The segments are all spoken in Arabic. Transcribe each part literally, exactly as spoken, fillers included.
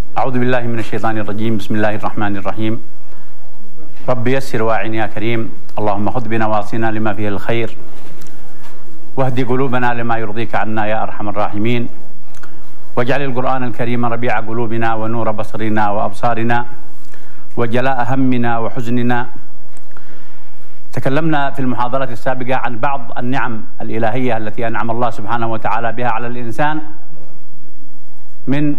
أعوذ بالله من الشيطان الرجيم. بسم الله الرحمن الرحيم. رب يسر واعن يا كريم. اللهم خذ بنواصينا لما فيه الخير، واهد قلوبنا لما يرضيك عنا يا أرحم الراحمين. واجعل القرآن الكريم ربيع قلوبنا ونور بصرنا وأبصارنا وجلاء همنا وحزننا. تكلمنا في المحاضرة السابقة عن بعض النعم الإلهية التي أنعم الله سبحانه وتعالى بها على الإنسان، من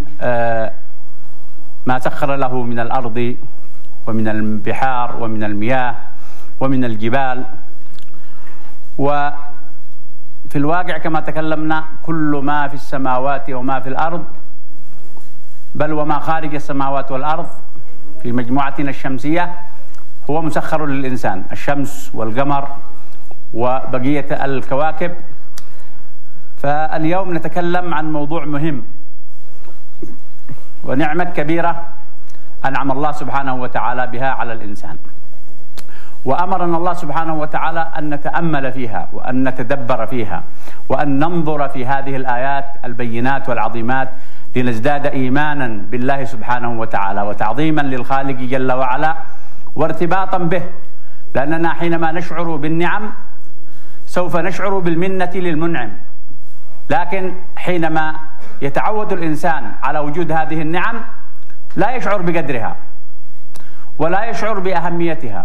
ما سخر له من الأرض ومن البحار ومن المياه ومن الجبال. وفي الواقع كما تكلمنا كل ما في السماوات وما في الأرض، بل وما خارج السماوات والأرض في مجموعتنا الشمسية هو مسخر للإنسان، الشمس والقمر وبقية الكواكب. فاليوم نتكلم عن موضوع مهم ونعمة كبيرة أنعم الله سبحانه وتعالى بها على الإنسان، وأمرنا الله سبحانه وتعالى أن نتأمل فيها وأن نتدبر فيها وأن ننظر في هذه الآيات البينات والعظيمات لنزداد إيمانا بالله سبحانه وتعالى وتعظيما للخالق جل وعلا وارتباطا به، لأننا حينما نشعر بالنعم سوف نشعر بالمنة للمنعم، لكن حينما يتعود الإنسان على وجود هذه النعم لا يشعر بقدرها ولا يشعر بأهميتها،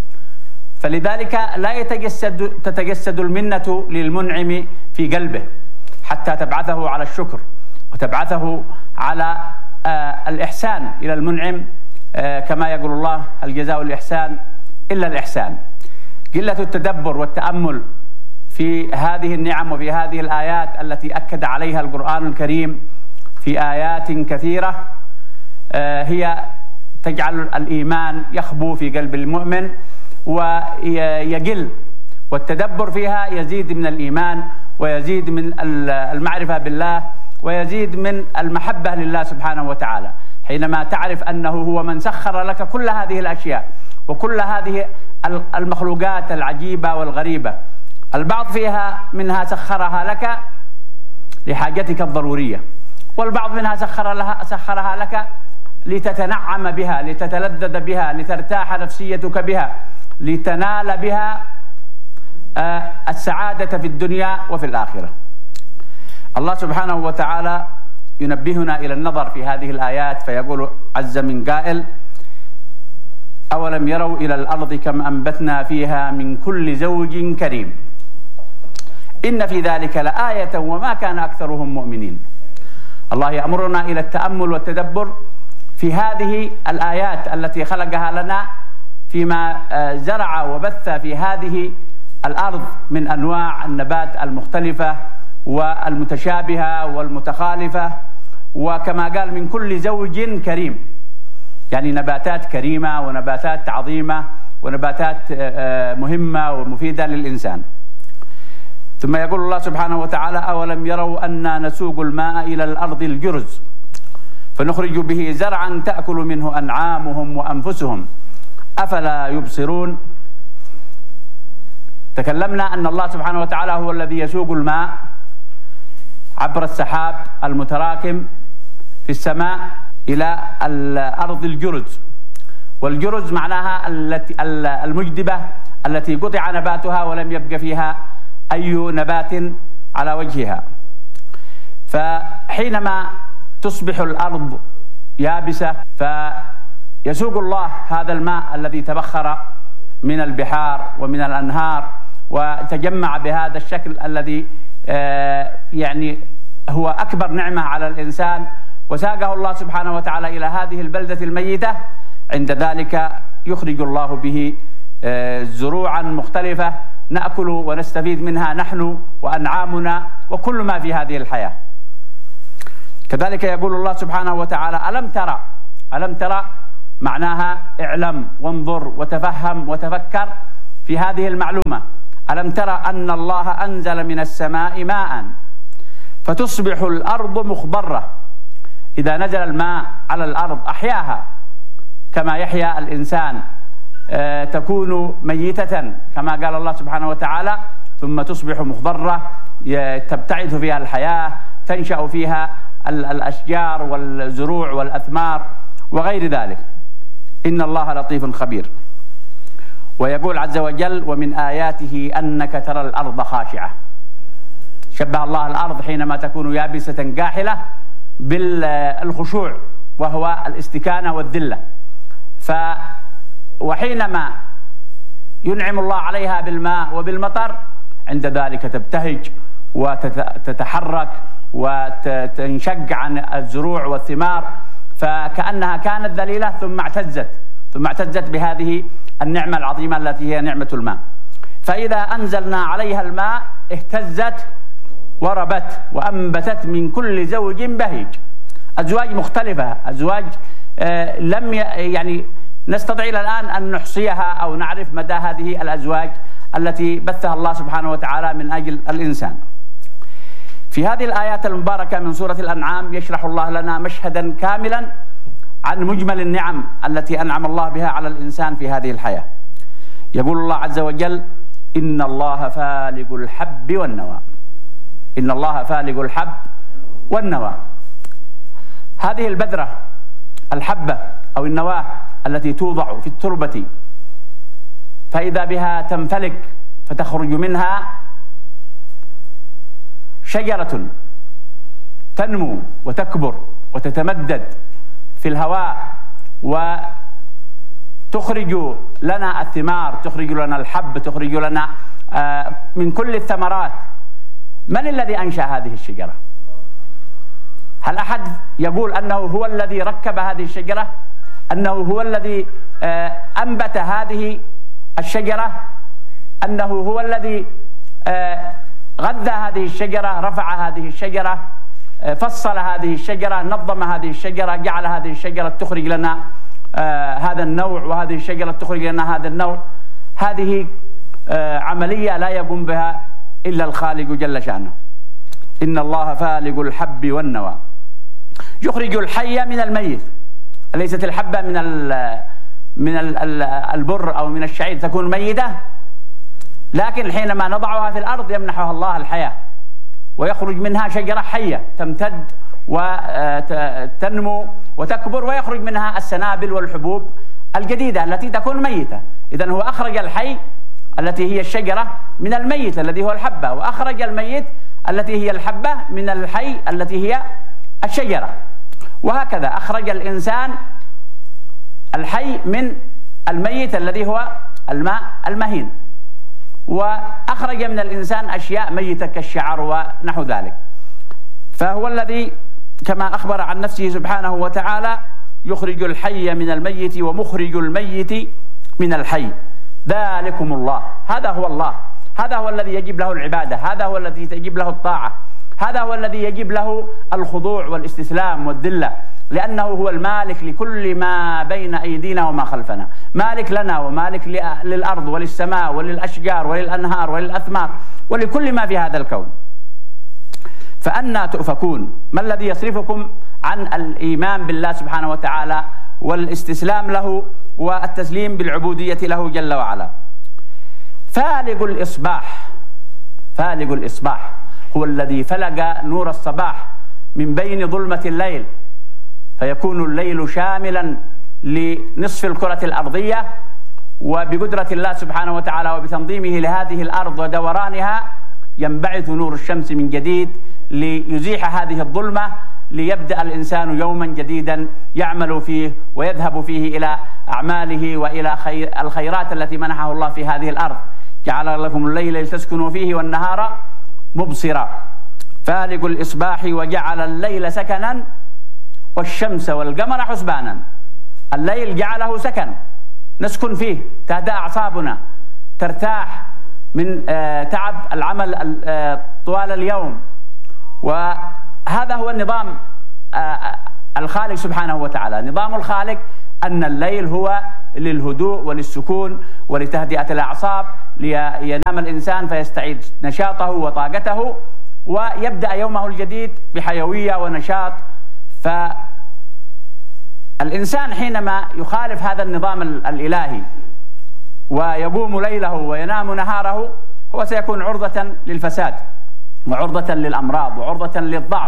فلذلك لا يتجسد تتجسد المنة للمنعم في قلبه حتى تبعثه على الشكر وتبعثه على آه الإحسان إلى المنعم، آه كما يقول الله: هل جزاء الإحسان إلا الإحسان. قلة التدبر والتأمل في هذه النعم وفي هذه الآيات التي أكد عليها القرآن الكريم في آيات كثيرة آه هي تجعل الإيمان يخبو في قلب المؤمن ويقل، والتدبر فيها يزيد من الإيمان ويزيد من المعرفة بالله ويزيد من المحبة لله سبحانه وتعالى، حينما تعرف أنه هو من سخر لك كل هذه الأشياء وكل هذه المخلوقات العجيبة والغريبة. البعض فيها منها سخرها لك لحاجتك الضرورية، والبعض منها سخر لها سخرها لك لتتنعم بها، لتتلذذ بها، لترتاح نفسيتك بها، لتنال بها السعادة في الدنيا وفي الآخرة. الله سبحانه وتعالى ينبهنا إلى النظر في هذه الآيات فيقول عز من قائل: أولم يروا إلى الأرض كم أنبتنا فيها من كل زوج كريم إن في ذلك لآية وما كان أكثرهم مؤمنين. الله يأمرنا إلى التأمل والتدبر في هذه الآيات التي خلقها لنا، فيما زرع وبث في هذه الأرض من أنواع النبات المختلفة والمتشابهة والمتخالفة، وكما قال من كل زوج كريم، يعني نباتات كريمة ونباتات عظيمة ونباتات مهمة ومفيدة للإنسان. ثم يقول الله سبحانه وتعالى: أولم يروا أنا نسوق الماء إلى الأرض الجرز فنخرج به زرعا تأكل منه أنعامهم وأنفسهم أفلا يبصرون. تكلمنا أن الله سبحانه وتعالى هو الذي يسوق الماء عبر السحاب المتراكم في السماء إلى الأرض الجرز، والجرز معناها المجدبة التي قطع نباتها ولم يبق فيها أي نبات على وجهها. فحينما تصبح الأرض يابسة فيسوق الله هذا الماء الذي تبخر من البحار ومن الأنهار وتجمع بهذا الشكل الذي يعني هو أكبر نعمة على الإنسان، وساقه الله سبحانه وتعالى إلى هذه البلدة الميتة. عند ذلك يخرج الله به زروعا مختلفة نأكل ونستفيد منها نحن وأنعامنا وكل ما في هذه الحياة. كذلك يقول الله سبحانه وتعالى: ألم ترى ألم ترى معناها اعلم وانظر وتفهم وتفكر في هذه المعلومة. ألم ترى أن الله أنزل من السماء ماء فتصبح الأرض مخضرة. إذا نزل الماء على الأرض أحياها كما يحيا الإنسان، آه تكون ميتة كما قال الله سبحانه وتعالى، ثم تصبح مخضرة تبتعث فيها الحياة، تنشأ فيها الأشجار والزروع والأثمار وغير ذلك. إن الله لطيف خبير. ويقول عز وجل: ومن آياته أنك ترى الأرض خاشعة. شبه الله الأرض حينما تكون يابسة كاحلة بالخشوع، وهو الاستكانة والذلة. ف وحينما ينعم الله عليها بالماء وبالمطر، عند ذلك تبتهج وتتحرك وتنشق عن الزروع والثمار، فكأنها كانت ذليلة ثم اعتزت ثم اعتزت بهذه النعمة العظيمة التي هي نعمة الماء. فإذا أنزلنا عليها الماء اهتزت وربت وأنبتت من كل زوج بهيج. أزواج مختلفة، أزواج آه لم يعني نستطيع إلى الآن أن نحصيها أو نعرف مدى هذه الأزواج التي بثها الله سبحانه وتعالى من أجل الإنسان. في هذه الآيات المباركة من سورة الأنعام يشرح الله لنا مشهدا كاملا عن مجمل النعم التي أنعم الله بها على الإنسان في هذه الحياة. يقول الله عز وجل: إن الله فالق الحب والنوى. إن الله فالق الحب والنوى. هذه البذرة، الحبة أو النواة التي توضع في التربة فإذا بها تنفلق فتخرج منها شجرة تنمو وتكبر وتتمدد في الهواء وتخرج لنا الثمار، تخرج لنا الحب، تخرج لنا من كل الثمرات. من الذي أنشأ هذه الشجرة؟ هل أحد يقول أنه هو الذي ركب هذه الشجرة؟ أنه هو الذي أنبت هذه الشجرة؟ أنه هو الذي غذى هذه الشجرة، رفع هذه الشجرة، فصل هذه الشجرة، نظم هذه الشجرة، جعل هذه الشجرة تخرج لنا هذا النوع وهذه الشجرة تخرج لنا هذا النوع؟ هذه عملية لا يقوم بها إلا الخالق جل شأنه. إن الله فالق الحب والنوى. يخرج الحي من الميت. أليست الحبة من ال من ال البر أو من الشعير تكون ميتة، لكن حينما نضعها في الأرض يمنحها الله الحياة ويخرج منها شجرة حية تمتد وتنمو وتكبر، ويخرج منها السنابل والحبوب الجديدة التي تكون ميتة. إذن هو أخرج الحي التي هي الشجرة من الميت الذي هو الحبة، وأخرج الميت التي هي الحبة من الحي التي هي الشجرة. وهكذا أخرج الإنسان الحي من الميت الذي هو الماء المهين، وأخرج من الإنسان أشياء ميتة كالشعر ونحو ذلك. فهو الذي كما أخبر عن نفسه سبحانه وتعالى: يخرج الحي من الميت ومخرج الميت من الحي، ذلكم الله. هذا هو الله، هذا هو الذي يجب له العبادة، هذا هو الذي يجب له الطاعة، هذا هو الذي يجب له الخضوع والاستسلام والذلة، لأنه هو المالك لكل ما بين أيدينا وما خلفنا، مالك لنا ومالك للأرض وللسماء وللأشجار وللأنهار وللأثمار ولكل ما في هذا الكون. فأنى تؤفكون؟ ما الذي يصرفكم عن الإيمان بالله سبحانه وتعالى والاستسلام له والتسليم بالعبودية له جل وعلا؟ فالق الإصباح. فالق الإصباح هو الذي فلق نور الصباح من بين ظلمة الليل، فيكون الليل شاملا لنصف الكرة الأرضية، وبقدرة الله سبحانه وتعالى وبتنظيمه لهذه الأرض ودورانها ينبعث نور الشمس من جديد ليزيح هذه الظلمة، ليبدأ الإنسان يوما جديدا يعمل فيه ويذهب فيه إلى أعماله وإلى خير الخيرات التي منحه الله في هذه الأرض. جعل لكم الليل لتسكنوا فيه والنهار مبصرا. فالق الإصباح وجعل الليل سكنا والشمس والقمر حسبانا. الليل جعله سكن نسكن فيه، تهدأ أعصابنا، ترتاح من تعب العمل طوال اليوم. وهذا هو النظام الخالق سبحانه وتعالى. نظام الخالق أن الليل هو للهدوء وللسكون ولتهدئة الأعصاب، لينام الإنسان فيستعيد نشاطه وطاقته ويبدأ يومه الجديد بحيوية ونشاط. فالإنسان حينما يخالف هذا النظام الإلهي ويقوم ليله وينام نهاره هو سيكون عرضة للفساد وعرضة للأمراض وعرضة للضعف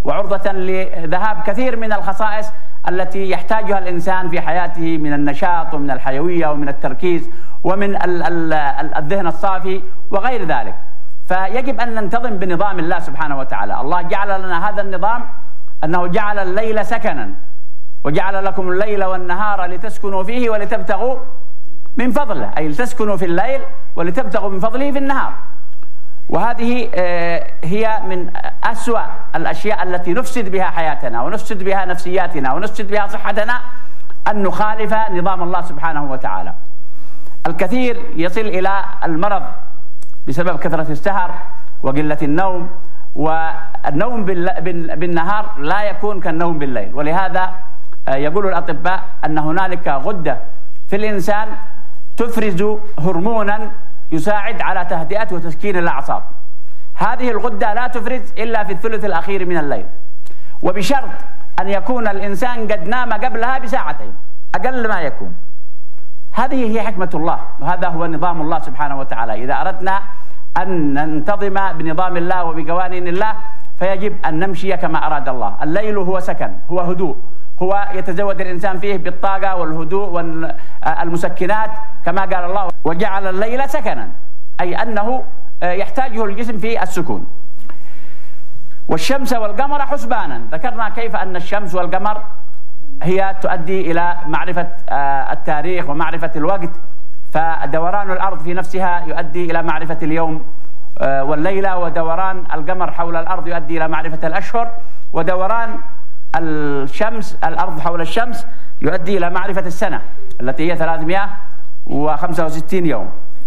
وعرضة لذهاب كثير من الخصائص التي يحتاجها الإنسان في حياته من النشاط ومن الحيوية ومن التركيز ومن الذهن الصافي وغير ذلك. فيجب أن ننتظم بنظام الله سبحانه وتعالى. الله جعل لنا هذا النظام، أنه جعل الليل سكنا وجعل لكم الليل والنهار لتسكنوا فيه ولتبتغوا من فضله، أي لتسكنوا في الليل ولتبتغوا من فضله في النهار. وهذه هي من أسوأ الأشياء التي نفسد بها حياتنا ونفسد بها نفسياتنا ونفسد بها صحتنا، أن نخالف نظام الله سبحانه وتعالى. الكثير يصل إلى المرض بسبب كثرة السهر وقلة النوم، والنوم بالنهار لا يكون كالنوم بالليل. ولهذا يقول الأطباء أن هنالك غدة في الإنسان تفرز هرمونا يساعد على تهدئة وتسكين الأعصاب. هذه الغدة لا تفرز إلا في الثلث الأخير من الليل، وبشرط أن يكون الإنسان قد نام قبلها بساعتين أقل ما يكون. هذه هي حكمة الله، وهذا هو نظام الله سبحانه وتعالى. إذا أردنا أن ننتظم بنظام الله وبقوانين الله فيجب أن نمشي كما أراد الله. الليل هو سكن، هو هدوء، هو يتزود الإنسان فيه بالطاقة والهدوء والمسكنات كما قال الله: وجعل الليل سكنا، أي أنه يحتاجه الجسم في السكون. والشمس والقمر حسبانا، ذكرنا كيف أن الشمس والقمر هي تؤدي إلى معرفة التاريخ ومعرفة الوقت، فدوران الأرض في نفسها يؤدي إلى معرفة اليوم والليلة، ودوران القمر حول الأرض يؤدي إلى معرفة الأشهر، ودوران الشمس الأرض حول الشمس يؤدي إلى معرفة السنة التي هي ثلاثمائة وخمسة وستين يوم.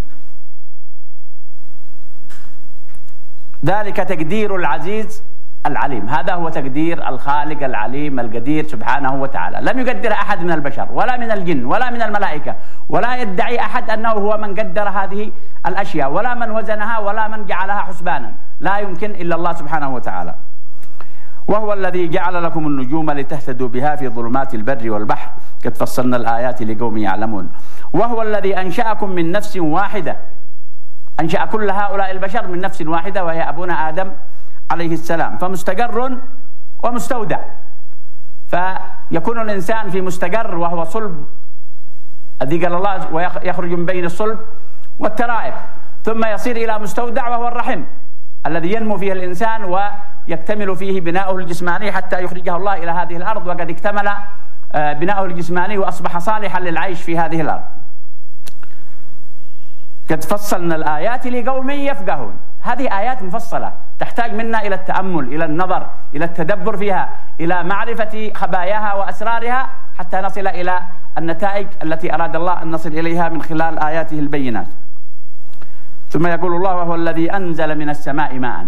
ذلك تقدير العزيز العليم، هذا هو تقدير الخالق العليم القدير سبحانه وتعالى. لم يقدر أحد من البشر ولا من الجن ولا من الملائكة، ولا يدعي أحد أنه هو من قدر هذه الأشياء ولا من وزنها ولا من جعلها حسبانا، لا يمكن إلا الله سبحانه وتعالى. وهو الذي جعل لكم النجوم لتهتدوا بها في ظلمات البر والبحر قد فصلنا الآيات لقوم يعلمون. وهو الذي أنشأكم من نفس واحدة، أنشأ كل هؤلاء البشر من نفس واحدة وهي أبونا آدم عليه السلام، فمستقر ومستودع. فيكون الإنسان في مستقر وهو صلب الذي قال الله ويخرج من بين الصلب والترائب، ثم يصير إلى مستودع وهو الرحم الذي ينمو فيه الإنسان ويكتمل فيه بناؤه الجسماني حتى يخرجه الله إلى هذه الأرض، وقد اكتمل بناؤه الجسماني وأصبح صالحا للعيش في هذه الأرض. قد فصلنا الآيات لقوم يفقهون، هذه آيات مفصلة تحتاج منا إلى التأمل، إلى النظر، إلى التدبر فيها، إلى معرفة خباياها وأسرارها حتى نصل إلى النتائج التي أراد الله أن نصل إليها من خلال آياته البينات. ثم يقول الله: وهو الذي أنزل من السماء ماء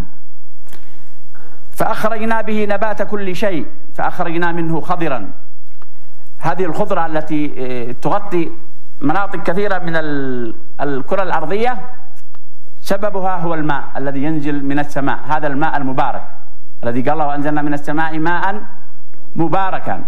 فأخرجنا به نبات كل شيء فأخرجنا منه خضرا. هذه الخضرة التي تغطي مناطق كثيرة من الكرة الأرضية سببها هو الماء الذي ينزل من السماء، هذا الماء المبارك الذي قال الله: وأنزلنا من السماء ماء مباركا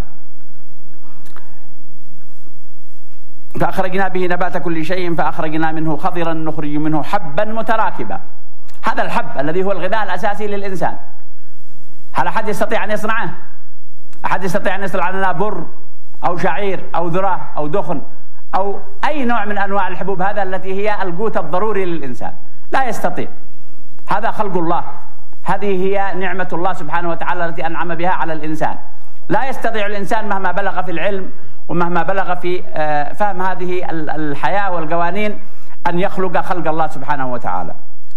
فأخرجنا به نبات كل شيء فأخرجنا منه خضرا نخرج منه حبا متراكبا. هذا الحب الذي هو الغذاء الأساسي للإنسان، هل أحد يستطيع أن يصنعه؟ أحد يستطيع أن يصنع لنا بر أو شعير أو ذرة أو دخن أو أي نوع من أنواع الحبوب هذا التي هي القوت الضروري للإنسان؟ لا يستطيع. هذا خلق الله، هذه هي نعمة الله سبحانه وتعالى التي أنعم بها على الإنسان. لا يستطيع الإنسان مهما بلغ في العلم ومهما بلغ في فهم هذه الحياة والقوانين أن يخلق خلق الله سبحانه وتعالى.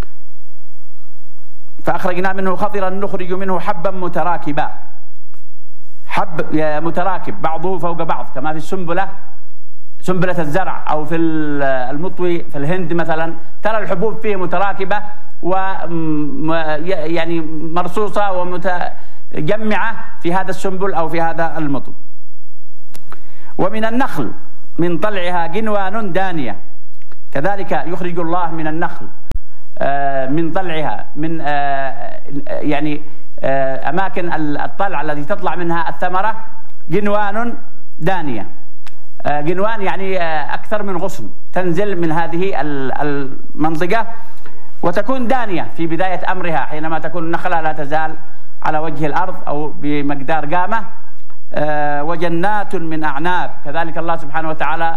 فأخرجنا منه خضرا نخرج منه حبا متراكبا، حب متراكب بعضه فوق بعض كما في السنبلة، سنبلة الزرع أو في المطوي في الهند مثلا، ترى الحبوب فيه متراكبة و يعني مرصوصة ومتجمعة في هذا السنبل أو في هذا المطو. ومن النخل من طلعها قنوان دانية، كذلك يخرج الله من النخل من طلعها من يعني أماكن الطلع التي تطلع منها الثمرة قنوان دانية. قنوان يعني أكثر من غصن تنزل من هذه المنطقة وتكون دانية في بداية أمرها، حينما تكون النخلة لا تزال على وجه الأرض أو بمقدار قامة. وجنات من أعناب، كذلك الله سبحانه وتعالى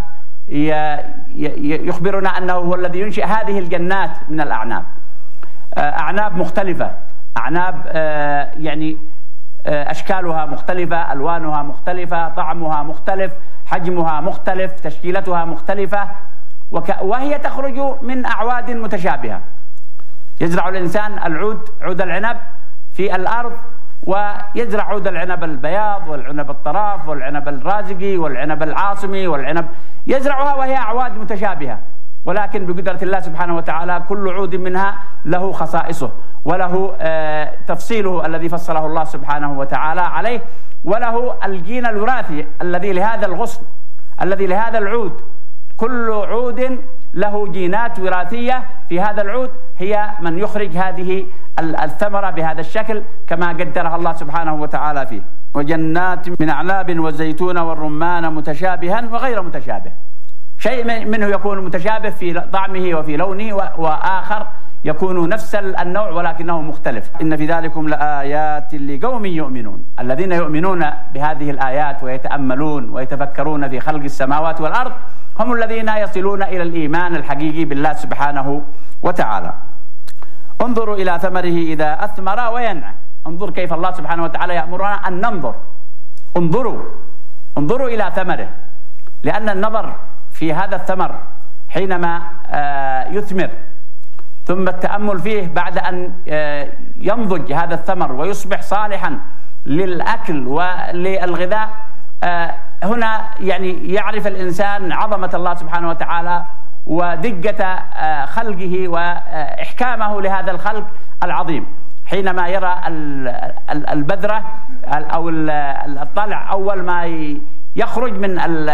يخبرنا أنه هو الذي ينشئ هذه الجنات من الأعناب. أعناب مختلفة، أعناب يعني أشكالها مختلفة، ألوانها مختلفة، طعمها مختلف، حجمها مختلف، تشكيلتها مختلفة، وهي تخرج من أعواد متشابهة. يزرع الإنسان العود، عود العنب في الأرض، ويزرع عود العنب البياض والعنب الطراف والعنب الرازقي والعنب العاصمي والعنب، يزرعها وهي أعواد متشابهة، ولكن بقدرة الله سبحانه وتعالى كل عود منها له خصائصه وله تفصيله الذي فصله الله سبحانه وتعالى عليه، وله الجين الوراثي الذي لهذا الغصن الذي لهذا العود. كل عود له جينات وراثية في هذا العود هي من يخرج هذه الثمرة بهذا الشكل كما قدرها الله سبحانه وتعالى فيه. وجنات من أعناب والزيتون والرمان متشابها وغير متشابه، شيء منه يكون متشابه في طعمه وفي لونه، وآخر يكون نفس النوع ولكنه مختلف. إن في ذلكم لآيات لقوم يؤمنون. الذين يؤمنون بهذه الآيات ويتأملون ويتفكرون في خلق السماوات والأرض هم الذين يصلون إلى الإيمان الحقيقي بالله سبحانه وتعالى. انظروا إلى ثمره إذا أثمر وينعى. انظر كيف الله سبحانه وتعالى يأمرنا أن ننظر. انظروا انظروا إلى ثمره، لأن النظر في هذا الثمر حينما يثمر ثم التأمل فيه بعد أن ينضج هذا الثمر ويصبح صالحا للأكل وللغذاء، هنا يعني يعرف الإنسان عظمة الله سبحانه وتعالى ودقة خلقه وإحكامه لهذا الخلق العظيم. حينما يرى البذرة أو الطلع أول ما يخرج من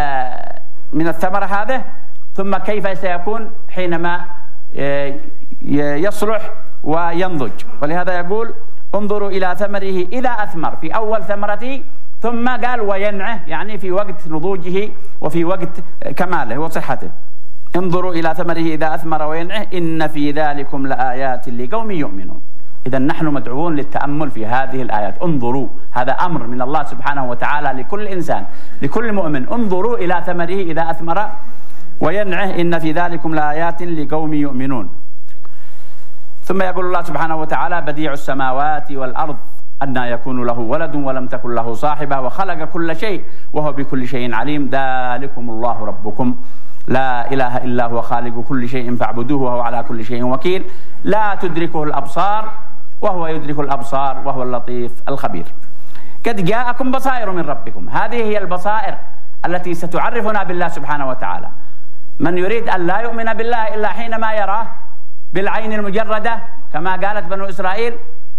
من الثمرة هذا، ثم كيف سيكون حينما يصلح وينضج. ولهذا يقول انظروا إلى ثمره إذا أثمر في أول ثمرته، ثم قال وينعه، يعني في وقت نضوجه وفي وقت كماله وصحته. انظروا إلى ثمره إذا أثمر وينعه إن في ذلكم لآيات لقوم يؤمنون. إذا نحن مدعوون للتأمل في هذه الآيات. انظروا، هذا أمر من الله سبحانه وتعالى لكل إنسان لكل مؤمن. انظروا إلى ثمره إذا أثمر وينعه إن في ذلكم لآيات لقوم يؤمنون. ثم يقول الله سبحانه وتعالى بديع السماوات والأرض أنى يكون له ولد ولم تكن له صاحبة وخلق كل شيء وهو بكل شيء عليم ذلكم الله ربكم لا إله إلا هو خالق كل شيء فاعبدوه وهو على كل شيء وكيل لا تدركه الأبصار وهو يدرك الأبصار وهو اللطيف الخبير. قد جاءكم بصائر من ربكم. هذه هي البصائر التي ستعرفنا بالله سبحانه وتعالى. من يريد أن لا يؤمن بالله إلا حينما يراه بالعين المجردة كما قالت بنو إسرائيل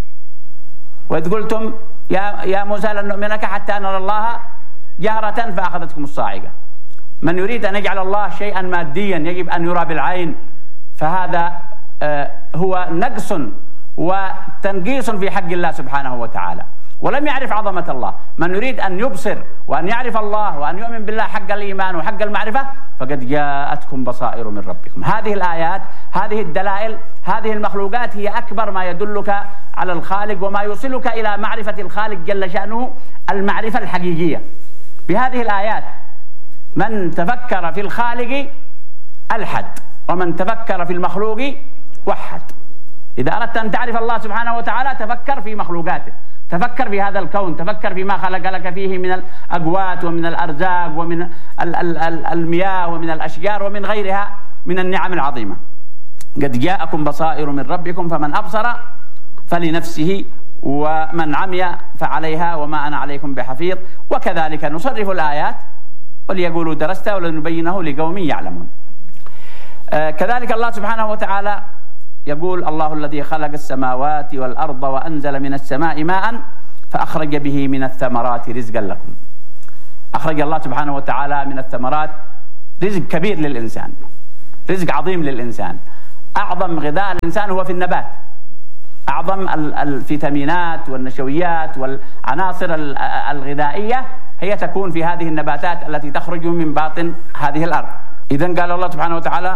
وإذ قلتم يا يا موسى لن نؤمن لك حتى نرى الله جهرة فأخذتكم الصاعقة. من يريد أن يجعل الله شيئا ماديا يجب أن يرى بالعين، فهذا هو نقص وتنقيص في حق الله سبحانه وتعالى، ولم يعرف عظمة الله. من يريد أن يبصر وأن يعرف الله وأن يؤمن بالله حق الإيمان وحق المعرفة فقد جاءتكم بصائر من ربكم. هذه الآيات، هذه الدلائل، هذه المخلوقات هي أكبر ما يدلك على الخالق وما يوصلك إلى معرفة الخالق جل شأنه المعرفة الحقيقية. بهذه الآيات من تفكر في الخالق ألحد، ومن تفكر في المخلوق وحد. إذا أردت أن تعرف الله سبحانه وتعالى تفكر في مخلوقاته، تفكر في هذا الكون، تفكر فيما خلق لك فيه من الأقوات ومن الأرزاق ومن المياه ومن الأشجار ومن غيرها من النعم العظيمة. قد جاءكم بصائر من ربكم فمن أبصر فلنفسه ومن عمي فعليها وما أنا عليكم بحفيظ وكذلك نصرف الآيات وليقولوا درست ولنبينه لقوم يعلمون. آه كذلك الله سبحانه وتعالى يقول الله الذي خلق السماوات والأرض وأنزل من السماء ماء فأخرج به من الثمرات رزقا لكم. أخرج الله سبحانه وتعالى من الثمرات رزق كبير للإنسان، رزق عظيم للإنسان. أعظم غذاء الإنسان هو في النبات، أعظم الفيتامينات والنشويات والعناصر الغذائية هي تكون في هذه النباتات التي تخرج من باطن هذه الأرض. إذن قال الله سبحانه وتعالى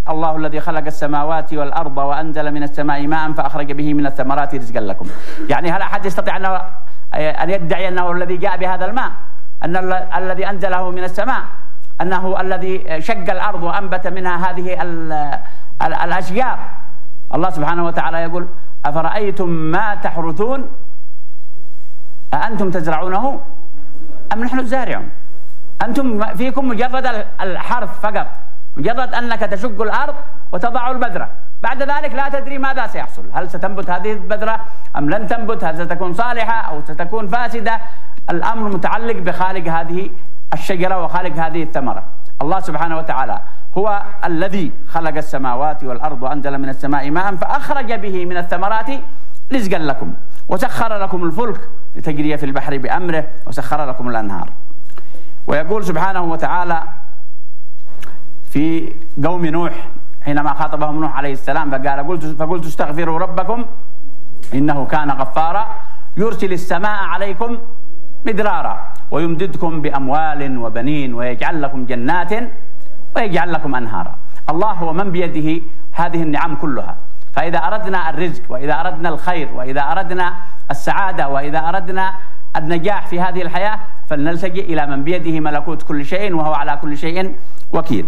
الله الذي خلق السماوات والأرض وأنزل من السماء ماء فأخرج به من الثمرات رزقا لكم. يعني هل أحد يستطيع أنه أن يدعي أنه الذي جاء بهذا الماء، أن الذي أنزله من السماء، أنه الذي شق الأرض وأنبت منها هذه الأشجار؟ الله سبحانه وتعالى يقول: أفرأيتم ما تحرثون أأنتم تزرعونه أم نحن الزارعون؟ أنتم فيكم مجرد الحرث فقط، مجرد أنك تشق الأرض وتضع البذرة، بعد ذلك لا تدري ماذا سيحصل، هل ستنبت هذه البذرة أم لن تنبت، هل ستكون صالحة أو ستكون فاسدة. الأمر متعلق بخالق هذه الشجرة وخالق هذه الثمرة. الله سبحانه وتعالى هو الذي خلق السماوات والأرض وأنزل من السماء ماء فأخرج به من الثمرات رزقا لكم، وسخر لكم الفلك لتجري في البحر بأمره، وسخر لكم الأنهار. ويقول سبحانه وتعالى في قوم نوح حينما خاطبهم نوح عليه السلام فقال: قلت فقلت استغفروا ربكم إنه كان غفارا يرسل السماء عليكم مدرارا ويمددكم بأموال وبنين ويجعل لكم جنات ويجعل لكم أنهارا. الله هو من بيده هذه النعم كلها. فإذا أردنا الرزق وإذا أردنا الخير وإذا أردنا السعادة وإذا أردنا النجاح في هذه الحياة فلنلتجئ إلى من بيده ملكوت كل شيء وهو على كل شيء وكيل.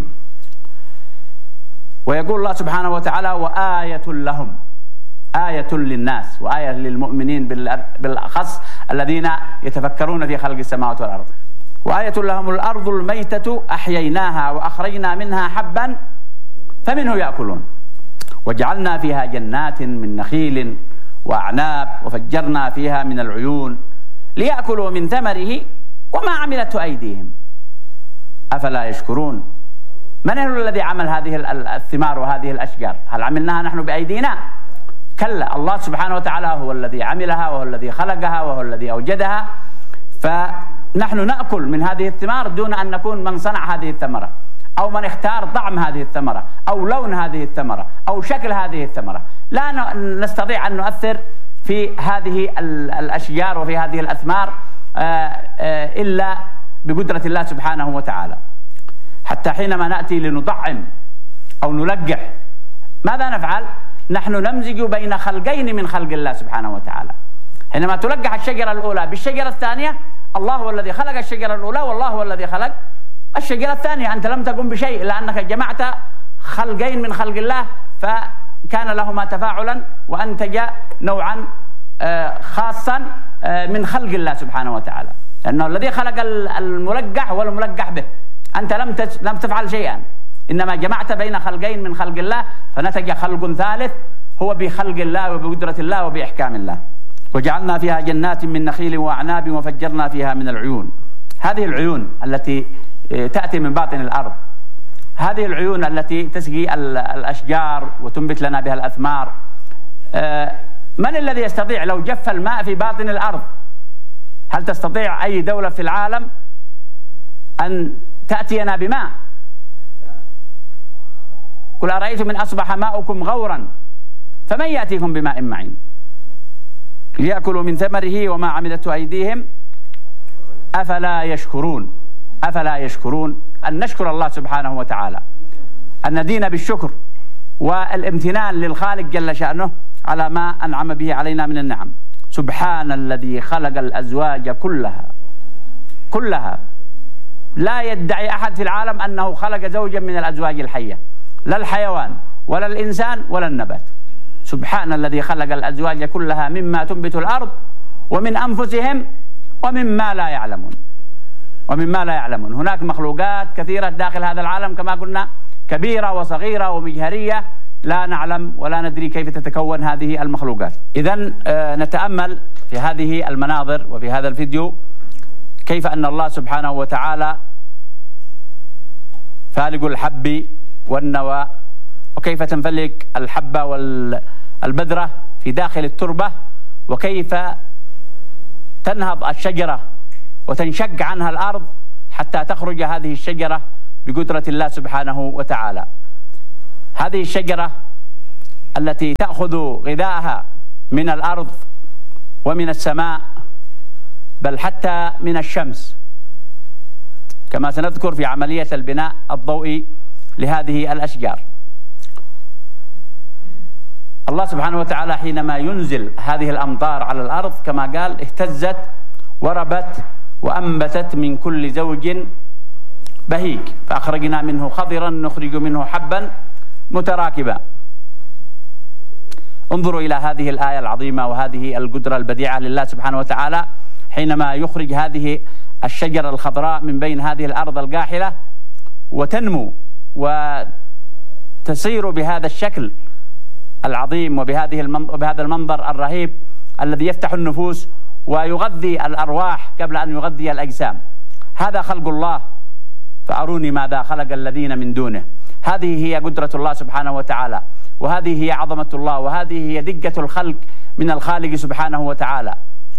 ويقول الله سبحانه وتعالى: وآية لهم، آية للناس وآية للمؤمنين بالأخص الذين يتفكرون في خلق السماوات والأرض. وآية لهم الأرض الميتة أحييناها وأخرجنا منها حبا فمنه يأكلون وجعلنا فيها جنات من نخيل وأعناب وفجرنا فيها من العيون ليأكلوا من ثمره وما عملته أيديهم أفلا يشكرون. من هو الذي عمل هذه الثمار وهذه الأشجار؟ هل عملناها نحن بأيدينا؟ كلا، الله سبحانه وتعالى هو الذي عملها وهو الذي خلقها وهو الذي أوجدها. فنحن نأكل من هذه الثمار دون أن نكون من صنع هذه الثمرة أو من اختار طعم هذه الثمرة أو لون هذه الثمرة أو شكل هذه الثمرة. لا نستطيع أن نؤثر في هذه الأشجار وفي هذه الأثمار إلا بقدرة الله سبحانه وتعالى. حتى حينما نأتي لنطعم أو نلقح ماذا نفعل؟ نحن نمزج بين خلقين من خلق الله سبحانه وتعالى. حينما تلقح الشجرة الأولى بالشجرة الثانية، الله هو الذي خلق الشجرة الأولى والله هو الذي خلق الشجرة الثانية. أنت لم تقم بشيء إلا أنك جمعت خلقين من خلق الله فكان لهما تفاعلا وأنتج نوعا خاصا من خلق الله سبحانه وتعالى، لأنه الذي خلق الملقح والملقح به. أنت لم لم تفعل شيئا، إنما جمعت بين خلقين من خلق الله فنتج خلق ثالث هو بخلق الله وبقدرة الله وبإحكام الله. وجعلنا فيها جنات من نخيل وأعناب وفجرنا فيها من العيون. هذه العيون التي تأتي من باطن الأرض، هذه العيون التي تسقي الأشجار وتنبت لنا بها الأثمار، من الذي يستطيع لو جف الماء في باطن الأرض؟ هل تستطيع أي دولة في العالم أن تأتينا بماء؟ قل أرأيتم إن أصبح ماؤكم غورا فمن يأتيكم بماء معين ليأكلوا من ثمره وما عملته أيديهم أفلا يشكرون. أفلا يشكرون، أن نشكر الله سبحانه وتعالى، أن ندين بالشكر والامتنان للخالق جل شأنه على ما أنعم به علينا من النعم. سبحان الذي خلق الأزواج كلها كلها. لا يدعي أحد في العالم أنه خلق زوجا من الأزواج الحية، لا الحيوان ولا الإنسان ولا النبات. سبحان الذي خلق الأزواج كلها مما تنبت الأرض ومن أنفسهم ومما لا يعلمون ومما لا يعلمون. هناك مخلوقات كثيرة داخل هذا العالم كما قلنا، كبيرة وصغيرة ومجهرية، لا نعلم ولا ندري كيف تتكون هذه المخلوقات. إذن نتأمل في هذه المناظر وفي هذا الفيديو كيف أن الله سبحانه وتعالى فالق الحب والنوى، وكيف تنفلق الحبة والبذرة في داخل التربة، وكيف تنهض الشجرة وتنشق عنها الأرض حتى تخرج هذه الشجرة بقدرة الله سبحانه وتعالى. هذه الشجرة التي تأخذ غذاءها من الأرض ومن السماء بل حتى من الشمس، كما سنذكر في عملية البناء الضوئي لهذه الأشجار. الله سبحانه وتعالى حينما ينزل هذه الأمطار على الأرض كما قال اهتزت وربت وأنبتت من كل زوج بهيج فأخرجنا منه خضرا نخرج منه حبا متراكبا. انظروا إلى هذه الآية العظيمة وهذه القدرة البديعة لله سبحانه وتعالى حينما يخرج هذه الشجرة الخضراء من بين هذه الأرض القاحلة وتنمو وتصير بهذا الشكل العظيم وبهذه وبهذا المنظر الرهيب الذي يفتح النفوس ويغذي الأرواح قبل أن يغذي الأجسام. هذا خلق الله فأروني ماذا خلق الذين من دونه. هذه هي قدرة الله سبحانه وتعالى، وهذه هي عظمة الله، وهذه هي دقة الخلق من الخالق سبحانه وتعالى.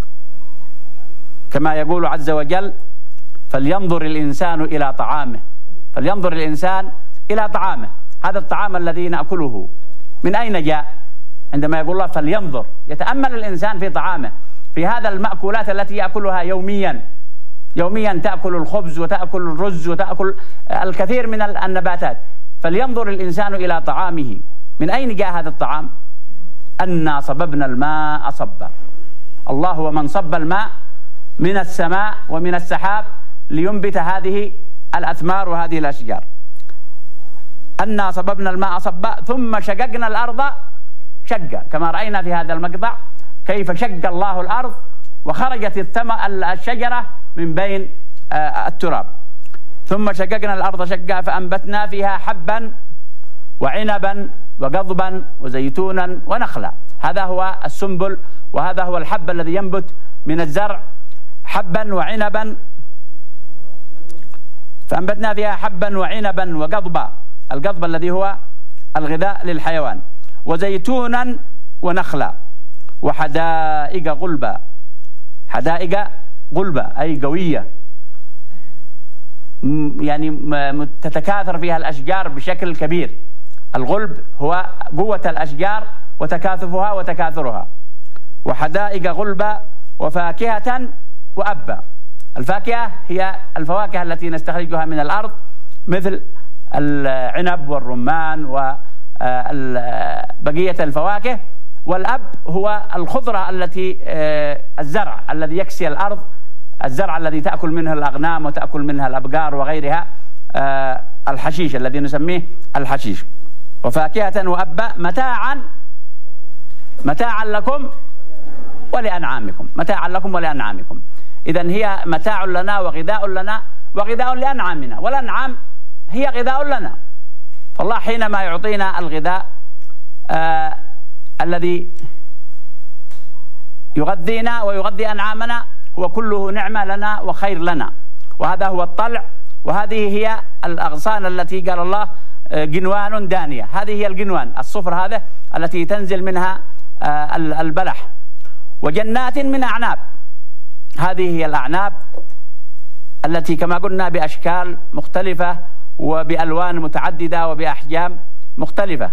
كما يقول عز وجل: فلينظر الإنسان إلى طعامه. فلينظر الإنسان إلى طعامه. هذا الطعام الذي نأكله من أين جاء؟ عندما يقول الله فلينظر، يتأمل الإنسان في طعامه، في هذا المأكولات التي يأكلها يوميا. يوميا تأكل الخبز وتأكل الرز وتأكل الكثير من النباتات. فلينظر الإنسان إلى طعامه. من أين جاء هذا الطعام؟ أنا صببنا الماء صبا. الله هو من صب الماء من السماء ومن السحاب لينبت هذه الأثمار وهذه الأشجار. أنا صببنا الماء صبا ثم شققنا الأرض شقا، كما رأينا في هذا المقطع كيف شق الله الأرض وخرجت الشجرة من بين التراب. ثم شققنا الأرض شقا فأنبتنا فيها حبا وعنبا وقضبا وزيتونا ونخلا. هذا هو السنبل وهذا هو الحب الذي ينبت من الزرع، حبا وعنبا. فأنبتنا فيها حبا وعنبا وقضبا، القضب الذي هو الغذاء للحيوان، وزيتونا ونخلا، وحدائق غلبا. حدائق غلبا أي قوية، يعني تتكاثر فيها الأشجار بشكل كبير. الغلب هو قوة الأشجار وتكاثفها وتكاثرها. وحدائق غلبا وفاكهة وأبا. الفاكهة هي الفواكه التي نستخرجها من الأرض مثل العنب والرمان وبقية الفواكه. والأب هو الخضرة التي الزرع الذي يكسي الأرض، الزرع الذي تأكل منه الأغنام وتأكل منها الأبقار وغيرها، الحشيش الذي نسميه الحشيش. وفاكهة وأبا متاعا متاعا لكم ولأنعامكم. متاعا لكم ولأنعامكم. إذن هي متاع لنا وغذاء لنا وغذاء لأنعامنا، والأنعام هي غذاء لنا. فالله حينما يعطينا الغذاء آه الذي يغذينا ويغذي أنعامنا هو كله نعمة لنا وخير لنا. وهذا هو الطلع، وهذه هي الأغصان التي قال الله جنوان دانية. هذه هي الجنوان الصفر هذا التي تنزل منها آه البلح. وجنات من أعناب. هذه هي الأعناب التي كما قلنا بأشكال مختلفة وبألوان متعددة وبأحجام مختلفة.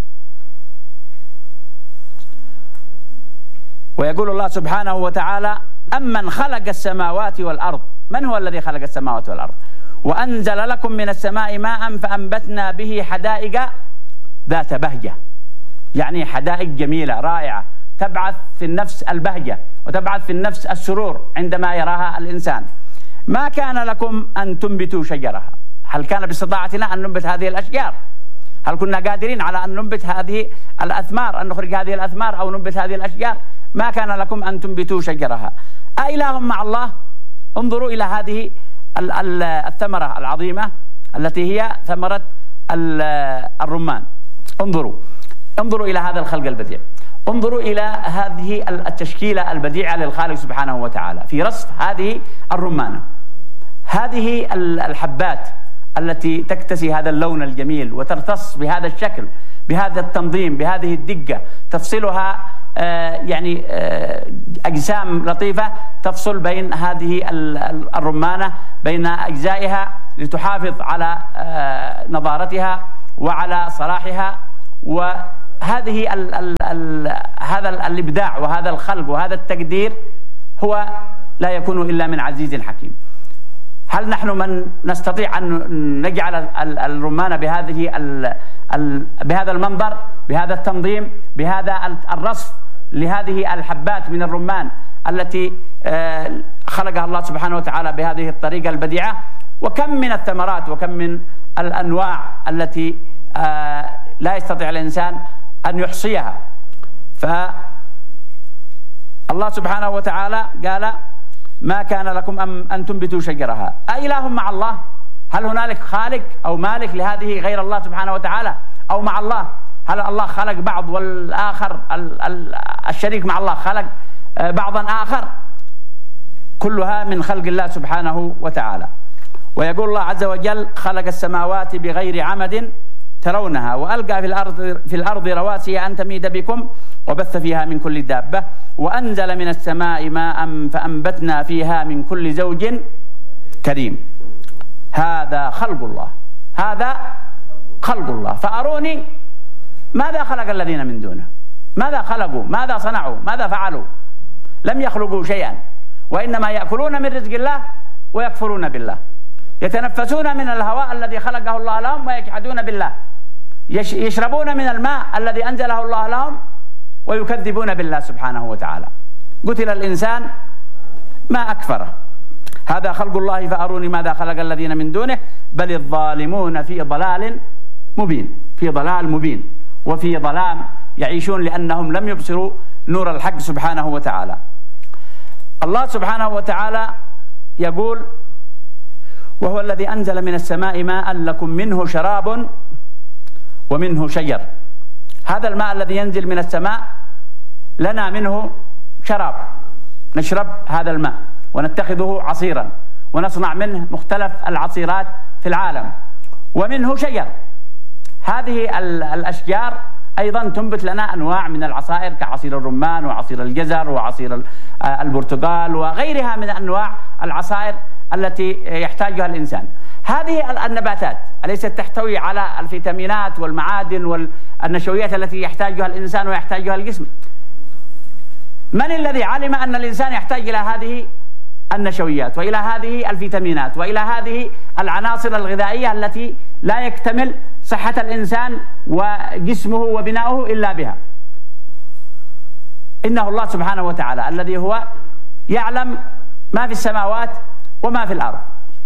ويقول الله سبحانه وتعالى: أمن خلق السماوات والأرض. من هو الذي خلق السماوات والأرض؟ وأنزل لكم من السماء ماء فأنبتنا به حدائق ذات بهجة. يعني حدائق جميلة رائعة تبعث في النفس البهجة وتبعث في النفس السرور عندما يراها الإنسان. ما كان لكم أن تنبتوا شجرها. هل كان باستطاعتنا أن ننبت هذه الأشجار؟ هل كنا قادرين على أن ننبت هذه الأثمار، أن نخرج هذه الأثمار أو ننبت هذه الأشجار؟ ما كان لكم أن تنبتوا شجرها. أإله مع الله؟ انظروا إلى هذه الثمرة العظيمة التي هي ثمرة الرمان. انظروا انظروا إلى هذا الخلق البديع. انظروا إلى هذه التشكيلة البديعة للخالق سبحانه وتعالى في رصف هذه الرمانة. هذه الحبات التي تكتسي هذا اللون الجميل وترتص بهذا الشكل، بهذا التنظيم، بهذه الدقة، تفصلها آه يعني آه أجسام لطيفة تفصل بين هذه الرمانة بين أجزائها لتحافظ على آه نضارتها وعلى صلاحها. وهذه ال ال ال هذا الإبداع وهذا الخلق وهذا التقدير هو لا يكون إلا من عزيز حكيم. هل نحن من نستطيع أن نجعل الرمان بهذه بهذا المنظر، بهذا التنظيم، بهذا الرصف لهذه الحبات من الرمان التي خلقها الله سبحانه وتعالى بهذه الطريقة البديعة. وكم من الثمرات وكم من الأنواع التي لا يستطيع الإنسان أن يحصيها. فالله سبحانه وتعالى قال: ما كان لكم أن تنبتوا شجرها أإله مع الله؟ هل هنالك خالق أو مالك لهذه غير الله سبحانه وتعالى أو مع الله؟ هل الله خلق بعض والآخر الشريك مع الله خلق بعضا آخر؟ كلها من خلق الله سبحانه وتعالى. ويقول الله عز وجل: خلق السماوات بغير عمد ترونها وألقى في الأرض في الأرض رواسي أن تميد بكم وبث فيها من كل دابة وأنزل من السماء ماء فأنبتنا فيها من كل زوج كريم. هذا خلق الله، هذا خلق الله. فأروني ماذا خلق الذين من دونه؟ ماذا خلقوا؟ ماذا صنعوا؟ ماذا فعلوا؟ لم يخلقوا شيئا، وإنما يأكلون من رزق الله ويكفرون بالله، يتنفسون من الهواء الذي خلقه الله لهم ويجحدون بالله، يشربون من الماء الذي أنزله الله لهم ويكذبون بالله سبحانه وتعالى. قتل الإنسان ما أكفره. هذا خلق الله فأروني ماذا خلق الذين من دونه بل الظالمون في ضلال مبين، في ضلال مبين وفي ظلام يعيشون لأنهم لم يبصروا نور الحق سبحانه وتعالى. الله سبحانه وتعالى يقول: وهو الذي أنزل من السماء ماء لكم منه شراب ومنه شجر. هذا الماء الذي ينزل من السماء لنا منه شراب، نشرب هذا الماء ونتخذه عصيرا ونصنع منه مختلف العصيرات في العالم. ومنه شجر، هذه الأشجار أيضا تنبت لنا أنواع من العصائر كعصير الرمان وعصير الجزر وعصير البرتقال وغيرها من أنواع العصائر التي يحتاجها الإنسان. هذه النباتات أليست تحتوي على الفيتامينات والمعادن والنشويات التي يحتاجها الإنسان ويحتاجها الجسم؟ من الذي علم أن الإنسان يحتاج إلى هذه النشويات وإلى هذه الفيتامينات وإلى هذه العناصر الغذائية التي لا يكتمل صحة الإنسان وجسمه وبناؤه إلا بها؟ إنه الله سبحانه وتعالى الذي هو يعلم ما في السماوات وما في الأرض.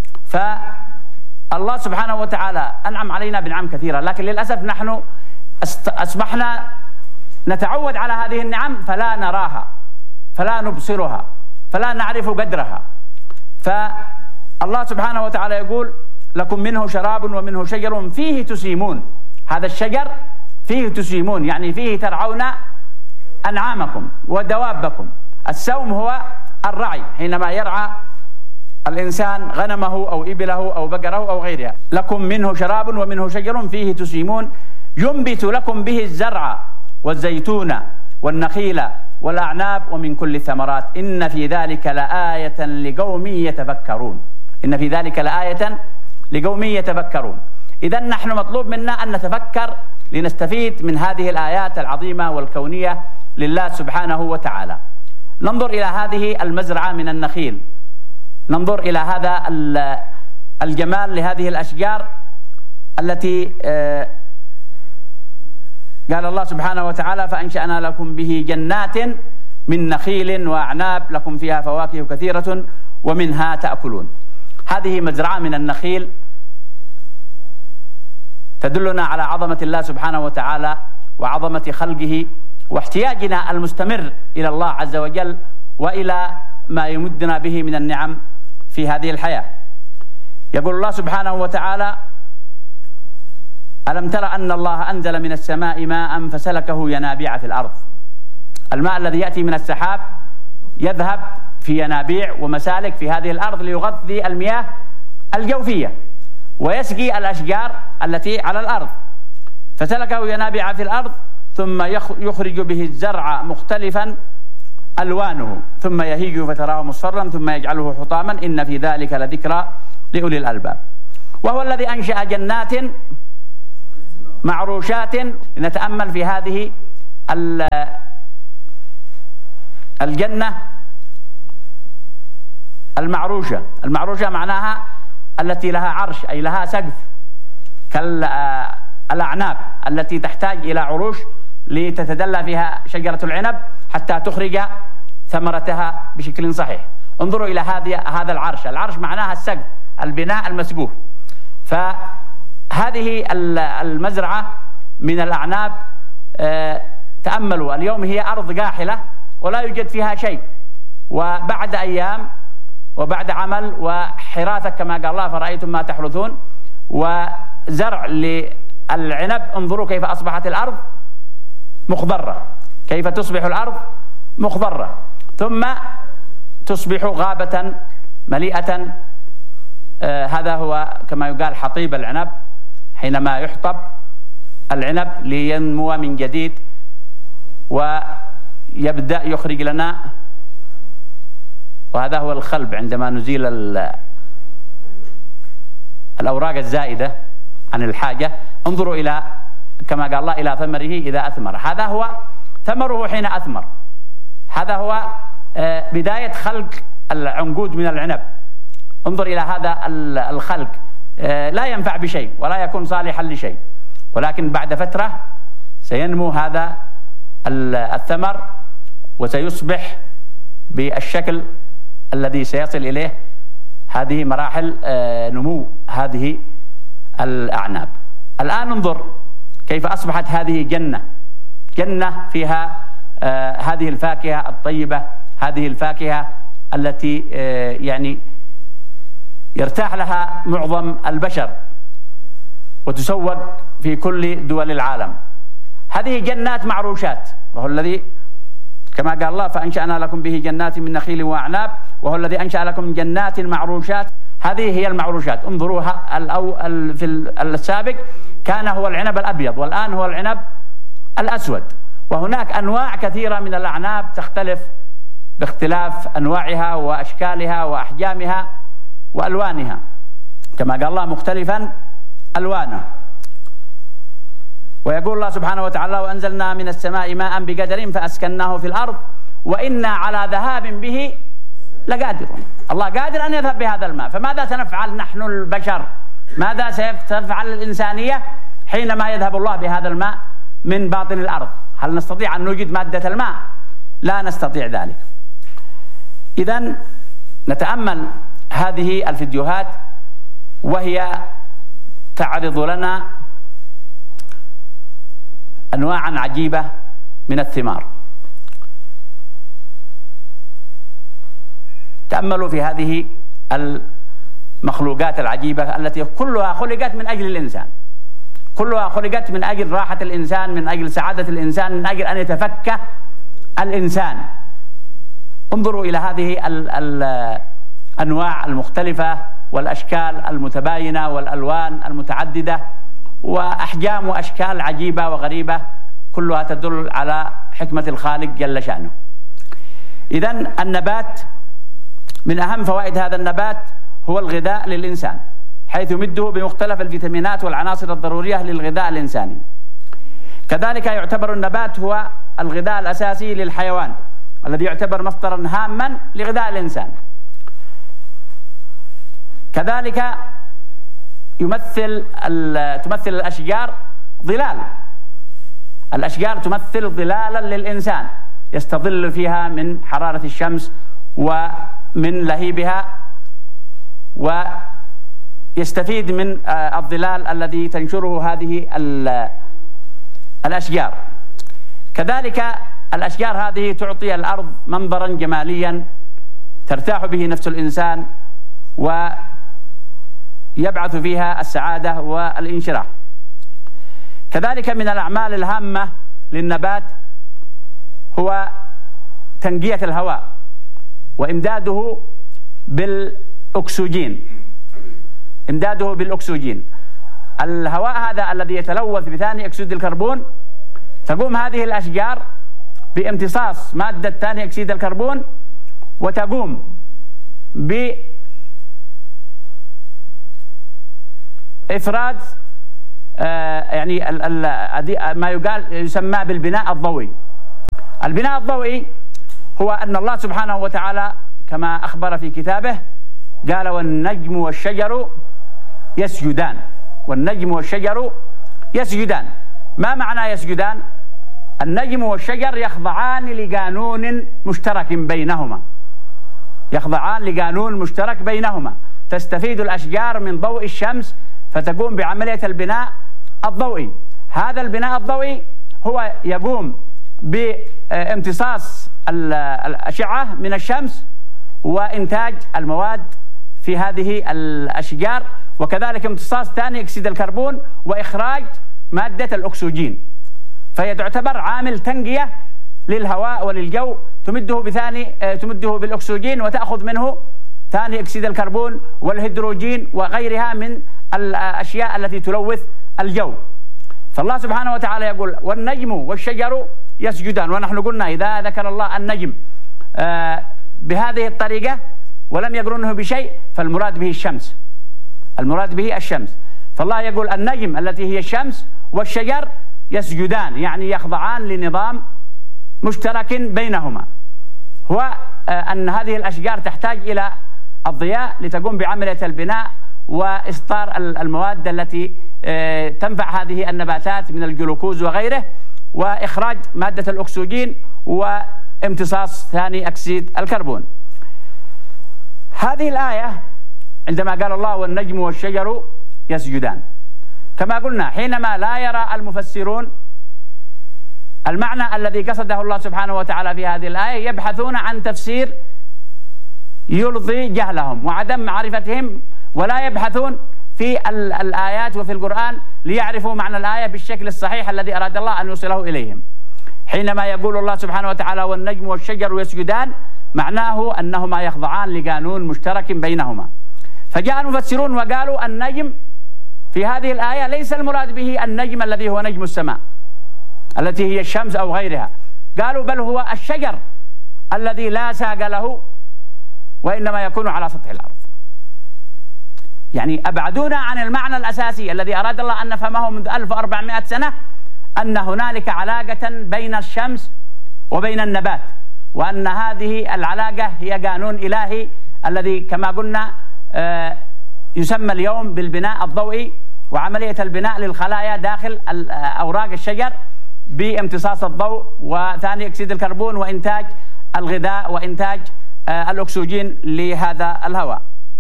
فالله سبحانه وتعالى أنعم علينا بنعم كثيرة، لكن للأسف نحن أصبحنا نتعود على هذه النعم فلا نراها، فلا نبصرها، فلا نعرف قدرها. فالله سبحانه وتعالى يقول: لكم منه شراب ومنه شجر فيه تسيمون. هذا الشجر فيه تسيمون، يعني فيه ترعون أنعامكم ودوابكم. السوم هو الرعي، حينما يرعى الإنسان غنمه أو إبله أو بقره أو غيرها. لكم منه شراب ومنه شجر فيه تسيمون ينبت لكم به الزرع والزيتون والنخيل والأعناب ومن كل الثمرات إن في ذلك لآية لقوم يتفكرون. إن في ذلك لآية لقوم يتفكرون. إذن نحن مطلوب منا أن نتفكر لنستفيد من هذه الآيات العظيمة والكونية لله سبحانه وتعالى. ننظر إلى هذه المزرعة من النخيل، ننظر إلى هذا الجمال لهذه الأشجار التي قال الله سبحانه وتعالى: فأنشأنا لكم به جنات من نخيل وأعناب لكم فيها فواكه كثيرة ومنها تأكلون. هذه مزرعة من النخيل تدلنا على عظمة الله سبحانه وتعالى وعظمة خلقه واحتياجنا المستمر إلى الله عز وجل وإلى ما يمدنا به من النعم في هذه الحياة. يقول الله سبحانه وتعالى: ألم تر أن الله أنزل من السماء ماء فسلكه ينابيع في الأرض. الماء الذي يأتي من السحاب يذهب في ينابيع ومسالك في هذه الأرض ليغذي المياه الجوفية ويسقي الأشجار التي على الأرض. فسلكه ينابيع في الأرض ثم يخرج به الزرع مختلفا ألوانه ثم يهيج فتراه مصفرا ثم يجعله حطاما إن في ذلك لذكرى لأولي الألباب. وهو الذي أنشأ جنات معروشات. لنتأمل في هذه الجنة المعروشة. المعروشة معناها التي لها عرش، أي لها سقف الأعناب التي تحتاج إلى عروش لتتدلى فيها شجرة العنب حتى تخرج ثمرتها بشكل صحيح. انظروا إلى هذا العرش، العرش معناها السقف، البناء المسقوف. فهذه المزرعة من الأعناب تأملوا اليوم هي أرض قاحلة ولا يوجد فيها شيء، وبعد أيام وبعد عمل وحراثة كما قال الله فرأيتم ما تحرثون وزرع للعنب، انظروا كيف أصبحت الأرض مخضرة، كيف تصبح الأرض مخضرة ثم تصبح غابة مليئة. آه هذا هو كما يقال حطيب العنب، حينما يحطب العنب لينمو من جديد ويبدأ يخرج لنا، وهذا هو الخلب عندما نزيل الأوراق الزائدة عن الحاجة. انظروا إلى كما قال الله إلى ثمره إذا أثمر، هذا هو ثمره حين أثمر، هذا هو بداية خلق العنقود من العنب. انظر إلى هذا الخلق، لا ينفع بشيء ولا يكون صالحا لشيء، ولكن بعد فترة سينمو هذا الثمر وسيصبح بالشكل الذي سيصل إليه. هذه مراحل نمو هذه الأعناب. الآن انظر كيف أصبحت هذه جنة، جنة فيها آه هذه الفاكهة الطيبة، هذه الفاكهة التي آه يعني يرتاح لها معظم البشر وتسوق في كل دول العالم. هذه جنات معروشات، وهو الذي كما قال الله فأنشأنا لكم به جنات من نخيل وأعناب، وهو الذي أنشأ لكم جنات معروشات. هذه هي المعروشات. انظروها الأو في السابق كان هو العنب الأبيض والآن هو العنب الأسود، وهناك أنواع كثيرة من الأعناب تختلف باختلاف أنواعها وأشكالها وأحجامها وألوانها، كما قال الله مختلفا ألوانه. ويقول الله سبحانه وتعالى وأنزلنا من السماء ماء بقدر فأسكناه في الأرض وإنا على ذهاب به لقادرون. الله قادر أن يذهب بهذا الماء، فماذا سنفعل نحن البشر؟ ماذا سيفعل الإنسانية حينما يذهب الله بهذا الماء من باطن الأرض؟ هل نستطيع أن نوجد مادة الماء؟ لا نستطيع ذلك. إذن نتأمل هذه الفيديوهات وهي تعرض لنا أنواعا عجيبة من الثمار. تأملوا في هذه المخلوقات العجيبة التي كلها خلقت من أجل الإنسان، كلها خلقت من أجل راحة الإنسان، من أجل سعادة الإنسان، من أجل أن يتفكه الإنسان. انظروا إلى هذه الأنواع المختلفة والأشكال المتباينة والألوان المتعددة وأحجام وأشكال عجيبة وغريبة، كلها تدل على حكمة الخالق جل شأنه. إذن النبات من أهم فوائد هذا النبات هو الغذاء للإنسان، حيث يمده بمختلف الفيتامينات والعناصر الضرورية للغذاء الإنساني. كذلك يعتبر النبات هو الغذاء الأساسي للحيوان الذي يعتبر مصدرا هاما لغذاء الإنسان. كذلك يمثل تمثل الأشجار ظلال، الأشجار تمثل ظلالا للإنسان يستظل فيها من حرارة الشمس ومن لهيبها، ويستفيد من الظلال الذي تنشره هذه الأشجار. كذلك الأشجار هذه تعطي الأرض منظرا جماليا ترتاح به نفس الإنسان ويبعث فيها السعادة والانشراح. كذلك من الأعمال الهامة للنبات هو تنقية الهواء وإمداده بالأكسجين، إمداده بالأكسجين. الهواء هذا الذي يتلوث بثاني أكسيد الكربون، تقوم هذه الأشجار بامتصاص مادة ثاني أكسيد الكربون وتقوم بإفراز آه يعني ال ال ما يقال يسمى بالبناء الضوئي. البناء الضوئي هو أن الله سبحانه وتعالى كما أخبر في كتابه قال والنجم والشجر يسجدان، والنجم والشجر يسجدان. ما معنى يسجدان؟ النجم والشجر يخضعان لقانون مشترك بينهما، يخضعان لقانون مشترك بينهما. تستفيد الأشجار من ضوء الشمس فتقوم بعملية البناء الضوئي. هذا البناء الضوئي هو يقوم بامتصاص الأشعة من الشمس وإنتاج المواد في هذه الأشجار، وكذلك امتصاص ثاني أكسيد الكربون وإخراج مادة الأكسجين. فهي تعتبر عامل تنقية للهواء وللجو، تمده بثاني تمده بالأكسجين وتأخذ منه ثاني أكسيد الكربون والهيدروجين وغيرها من الأشياء التي تلوث الجو. فالله سبحانه وتعالى يقول والنجم والشجر يسجدان. ونحن قلنا إذا ذكر الله النجم بهذه الطريقة ولم يقرنه بشيء فالمراد به الشمس، المراد به الشمس. فالله يقول النجم التي هي الشمس والشجر يسجدان، يعني يخضعان لنظام مشترك بينهما، هو أن هذه الأشجار تحتاج إلى الضياء لتقوم بعملية البناء وإصدار المواد التي تنفع هذه النباتات من الجلوكوز وغيره، وإخراج مادة الأكسجين وامتصاص ثاني أكسيد الكربون. هذه الآية عندما قال الله والنجم والشجر يسجدان، كما قلنا حينما لا يرى المفسرون المعنى الذي قصده الله سبحانه وتعالى في هذه الآية يبحثون عن تفسير يلغي جهلهم وعدم معرفتهم، ولا يبحثون في الآيات وفي القرآن ليعرفوا معنى الآية بالشكل الصحيح الذي أراد الله أن يوصله إليهم. حينما يقول الله سبحانه وتعالى والنجم والشجر يسجدان معناه أنهما يخضعان لقانون مشترك بينهما. فجاء المفسرون وقالوا النجم في هذه الآية ليس المراد به النجم الذي هو نجم السماء التي هي الشمس أو غيرها، قالوا بل هو الشجر الذي لا ساق له وإنما يكون على سطح الأرض. يعني أبعدونا عن المعنى الأساسي الذي أراد الله أن نفهمه منذ ألف وأربعمائة سنة، أن هنالك علاقة بين الشمس وبين النبات، وأن هذه العلاقة هي قانون إلهي الذي كما قلنا يسمى اليوم بالبناء الضوئي، وعملية البناء للخلايا داخل أوراق الشجر بامتصاص الضوء وثاني أكسيد الكربون وإنتاج الغذاء وإنتاج الأكسجين لهذا الهواء.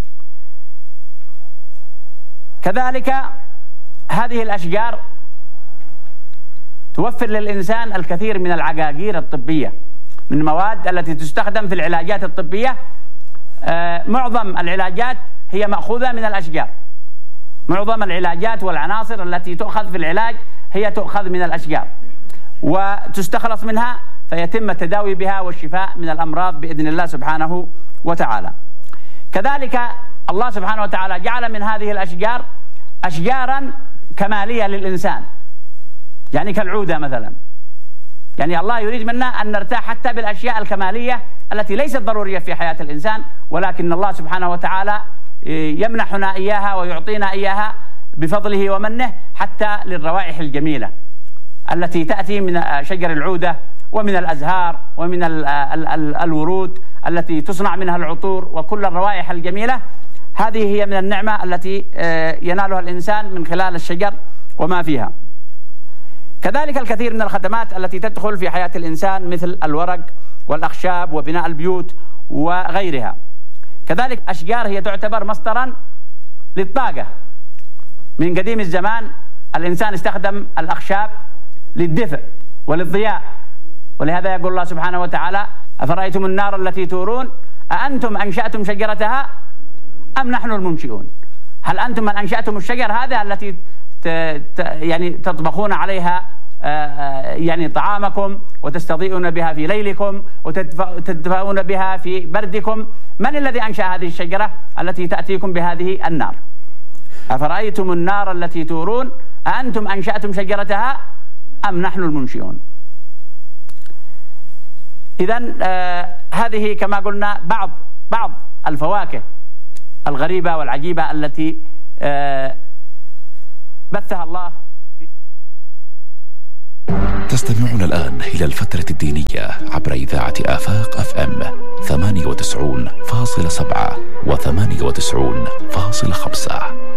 كذلك هذه الأشجار توفر للإنسان الكثير من العقاقير الطبية، من المواد التي تستخدم في العلاجات الطبية. معظم العلاجات هي مأخوذة من الأشجار، معظم العلاجات والعناصر التي تؤخذ في العلاج هي تؤخذ من الأشجار وتستخلص منها فيتم التداوي بها والشفاء من الأمراض بإذن الله سبحانه وتعالى. كذلك الله سبحانه وتعالى جعل من هذه الأشجار أشجارا كمالية للإنسان، يعني كالعودة مثلا. يعني الله يريد منا أن نرتاح حتى بالأشياء الكمالية التي ليست ضرورية في حياة الإنسان، ولكن الله سبحانه وتعالى يمنحنا إياها ويعطينا إياها بفضله ومنه، حتى للروائح الجميلة التي تأتي من شجر العودة ومن الأزهار ومن ال ال ال الورود التي تصنع منها العطور وكل الروائح الجميلة. هذه هي من النعمة التي ينالها الإنسان من خلال الشجر وما فيها. كذلك الكثير من الخدمات التي تدخل في حياة الإنسان مثل الورق والأخشاب وبناء البيوت وغيرها. كذلك أشجار هي تعتبر مصدرا للطاقة. من قديم الزمان الإنسان استخدم الأخشاب للدفء وللضياء، ولهذا يقول الله سبحانه وتعالى أفرأيتم النار التي تورون أأنتم أنشأتم شجرتها أم نحن المنشئون. هل أنتم من أنشأتم الشجر هذا التي يعني تطبخون عليها يعني طعامكم وتستضيئون بها في ليلكم وتدفئون بها في بردكم؟ من الذي أنشأ هذه الشجرة التي تأتيكم بهذه النار؟ أفرأيتم النار التي تورون أأنتم أنشأتم شجرتها أم نحن المنشئون. إذن آه هذه كما قلنا بعض بعض الفواكه الغريبة والعجيبة التي آه بثها الله. تستمعون الآن إلى الفترة الدينية عبر إذاعة آفاق أف أم ثمانية وتسعين فاصلة سبعة وثمانية وتسعين فاصلة خمسة.